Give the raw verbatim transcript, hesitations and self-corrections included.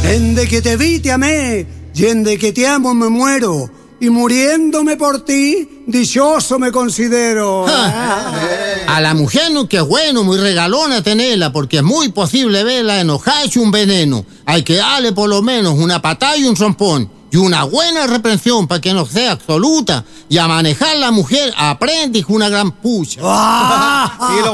Yende que te vi, te amé, yende que te amo, me muero. Y muriéndome por ti, dichoso me considero. A la mujer no que es bueno, muy regalona tenerla, porque es muy posible verla enojarse un veneno. Hay que darle por lo menos una patada y un trompón. Y una buena reprensión para que no sea absoluta. Y a manejar la mujer aprende una gran pucha. ¡Ah!